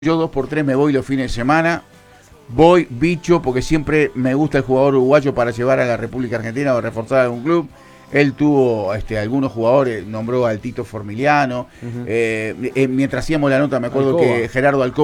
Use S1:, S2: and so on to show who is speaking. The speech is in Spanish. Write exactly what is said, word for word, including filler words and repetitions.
S1: Yo dos por tres me voy los fines de semana. Voy bicho porque siempre me gusta el jugador uruguayo para llevar a la República Argentina o reforzar algún club. Él tuvo este, algunos jugadores, nombró al Tito Formiliano. Uh-huh. eh, eh, mientras hacíamos la nota me acuerdo Alcoba. que Gerardo Alcoba